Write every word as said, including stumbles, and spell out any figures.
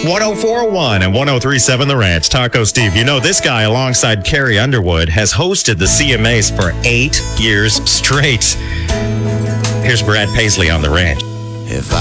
one oh four point one and one oh three point seven The Ranch. Taco Steve. You know, this guy, alongside Carrie Underwood, has hosted the C M As for eight years straight. Here's Brad Paisley on The Ranch. If I